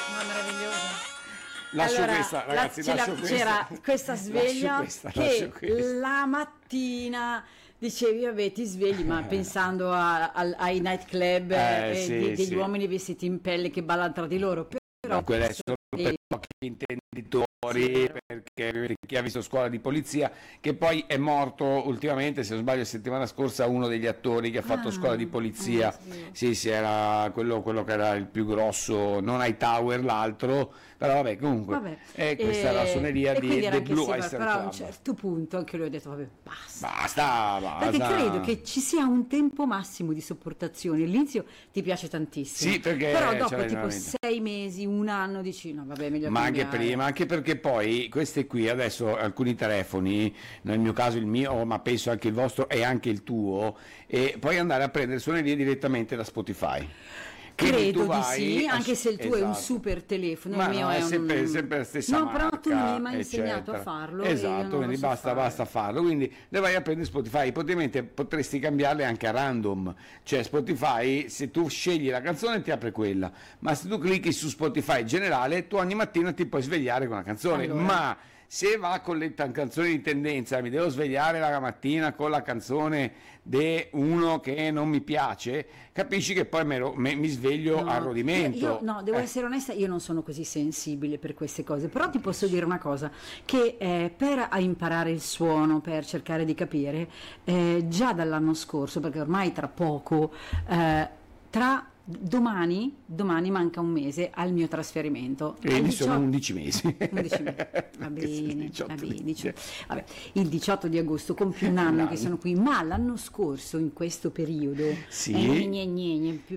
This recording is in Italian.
Ma meraviglioso. Lascio Allora, questa, ragazzi, lascio questa. c'era questa sveglia lascio che questa. la mattina dicevi, vabbè, ti svegli, ma pensando ai nightclub Sì, degli sì. uomini vestiti in pelle che ballano tra di loro. Però No, quelle sono per pochi intenditori, Sì, perché per chi ha visto Scuola di Polizia, che poi è morto ultimamente, se non sbaglio, la settimana scorsa, uno degli attori che ha fatto Scuola di Polizia. sapevo. Sì, sì, era quello che era il più grosso, non Hightower l'altro, però vabbè, comunque, Vabbè, questa è la suoneria e di quindi era The anche Blue Silver, Oyster però a un Club. certo punto anche lui ha detto, vabbè, basta. Basta, Perché basta. credo che ci sia un tempo massimo di sopportazione. All'inizio ti piace tantissimo, Sì, perché però ce dopo l'hai tipo veramente. 6 mesi, un anno dici no, vabbè, meglio Ma anche cambiare. prima, anche perché poi queste qui adesso alcuni telefoni, nel mio caso il mio, ma penso anche il vostro e anche il tuo, e puoi andare a prendere suonerie direttamente da Spotify. Quindi tu Credo di vai sì, anche se il tuo è un esatto. super telefono, Ma il mio no, è sempre la stessa No, marca, però tu non mi hai mai insegnato a eccetera. farlo e io Esatto, non lo quindi so basta, fare. basta farlo. Quindi le vai a prendere Spotify, ipoteticamente potresti cambiarle anche a random, cioè Spotify, se tu scegli la canzone ti apre quella, ma se tu clicchi su Spotify generale, tu ogni mattina ti puoi svegliare con una canzone, Allora. ma se va con le canzoni di tendenza, mi devo svegliare la mattina con la canzone di uno che non mi piace, capisci che poi mi sveglio a No, rodimento. no, devo essere onesta, io non sono così sensibile per queste cose, però ti posso dire una cosa, che per imparare il suono, per cercare di capire, già dall'anno scorso, perché ormai tra poco, tra domani manca un mese al mio trasferimento. Quindi sono 11 mesi. 11 mesi. Va bene, 18 va bene, mesi. vabbè, il 18 di agosto compio un anno che sono qui, ma l'anno scorso in questo periodo Sì. più